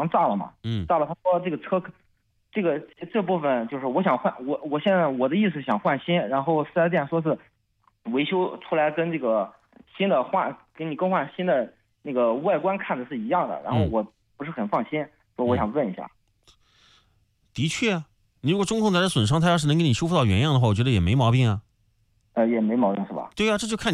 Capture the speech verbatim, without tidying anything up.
墙炸了嘛， 嗯， 炸了，他说这个车，这个这部分就是我想换，我我现在我的意思想换新，然后四 S 店说是维修出来跟这个新的换给你更换新的那个外观看的是一样的，然后我不是很放心，所以我想问一下。 的确啊，你如果中控台的损伤，它要是能给你修复到原样的话，我觉得也没毛病啊。 呃，也没毛病是吧？ 对啊，这就看